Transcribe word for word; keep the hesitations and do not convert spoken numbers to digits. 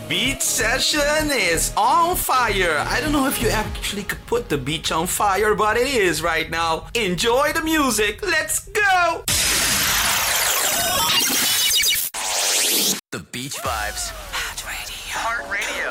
beach session is on fire. I don't know if you actually could put the beach on fire, but it is right now. Enjoy the music. Let's go. The Beach Vibes. Heart Radio. Heart Radio.